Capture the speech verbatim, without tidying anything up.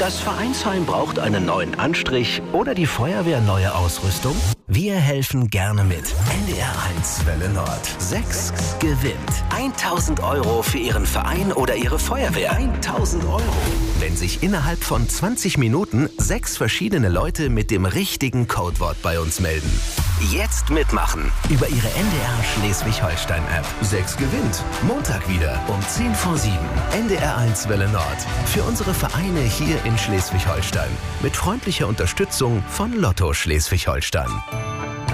Das Vereinsheim braucht einen neuen Anstrich oder die Feuerwehr neue Ausrüstung? Wir helfen gerne mit. N D R eins Welle Nord. sechs gewinnt. tausend Euro für Ihren Verein oder Ihre Feuerwehr. tausend Euro. Wenn sich innerhalb von zwanzig Minuten sechs verschiedene Leute mit dem richtigen Codewort bei uns melden. Jetzt mitmachen. Über Ihre N D R Schleswig-Holstein-App. sechs gewinnt. Montag wieder um zehn vor sieben. N D R eins Welle Nord. Für unsere Vereine hier in Schleswig-Holstein. Mit freundlicher Unterstützung von Lotto Schleswig-Holstein.